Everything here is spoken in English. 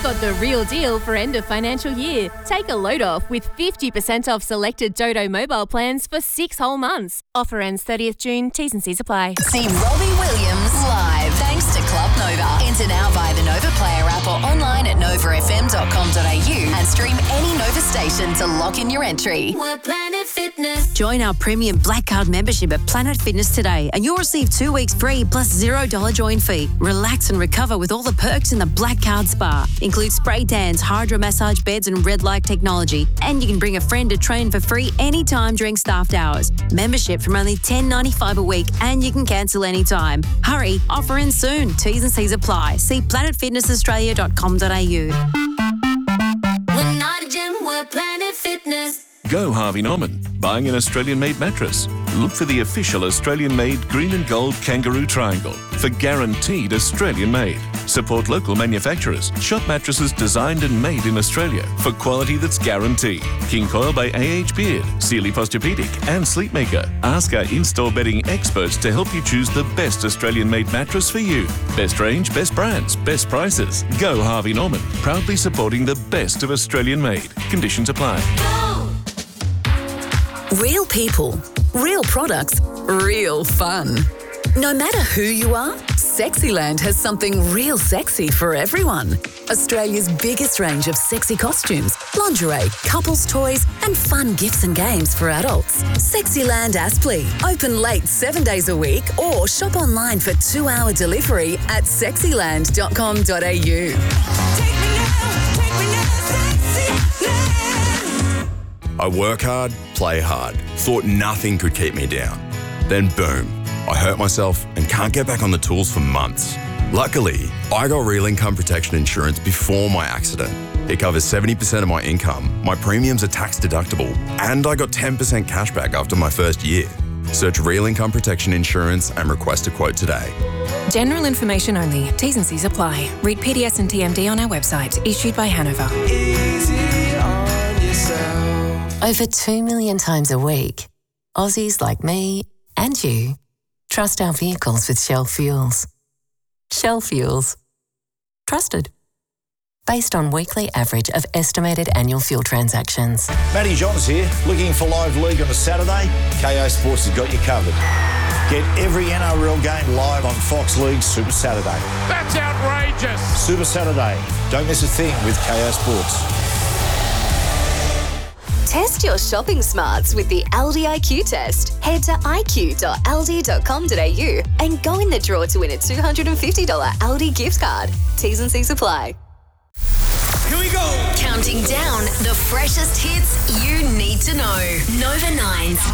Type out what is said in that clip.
got the real deal for end of financial year. Take a load off with 50% off selected Dodo mobile plans for 6 whole months. Offer ends 30th June. T's and C's apply. See Robbie Williams live thanks to Club Nova. Enter now via the Nova Player app or online at novafm.com.au and stream any Nova station to lock in your entry. We're Planet Fitness. Join our premium Black Card membership at Planet Fitness today and you'll receive 2 weeks free plus $0 join fee. Relax and recover with all the perks in the Black Card Spa. Includes spray tans, hydro massage beds and red light technology. And you can bring a friend to train for free anytime during staffed hours. Membership from only $10.95 a week and you can cancel anytime. Hurry, offer ends soon. T's and C's apply. See planetfitnessaustralia.com.au. We're not a gym, we're Planet Fitness. Go Harvey Norman. Buying an Australian-made mattress? Look for the official Australian-made green and gold kangaroo triangle for guaranteed Australian-made. Support local manufacturers. Shop mattresses designed and made in Australia for quality that's guaranteed. King Coil by A.H. Beard, Sealy Posturepedic and Sleepmaker. Ask our in-store bedding experts to help you choose the best Australian-made mattress for you. Best range, best brands, best prices. Go Harvey Norman. Proudly supporting the best of Australian-made. Conditions apply. Real people, real products, real fun. No matter who you are, Sexyland has something real sexy for everyone. Australia's biggest range of sexy costumes, lingerie, couples toys and fun gifts and games for adults. Sexyland Aspley, open late 7 days a week or shop online for 2-hour delivery at sexyland.com.au. Take me now, Sexyland. I work hard, play hard, thought nothing could keep me down. Then boom, I hurt myself and can't get back on the tools for months. Luckily, I got Real Income Protection Insurance before my accident. It covers 70% of my income, my premiums are tax deductible, and I got 10% cash back after my first year. Search Real Income Protection Insurance and request a quote today. General information only. T's and C's apply. Read PDS and TMD on our website. Issued by Hanover. Easy on yourself. Over 2 million times a week, Aussies like me and you trust our vehicles with Shell Fuels. Shell Fuels. Trusted. Based on weekly average of estimated annual fuel transactions. Matty Johns here. Looking for live league on a Saturday? KO Sports has got you covered. Get every NRL game live on Fox League Super Saturday. That's outrageous. Super Saturday. Don't miss a thing with KO Sports. Test your shopping smarts with the Aldi IQ test. Head to iq.aldi.com.au and go in the draw to win a $250 Aldi gift card. T's and C's apply. Here we go. Counting down the freshest hits you need to know. Nova 9's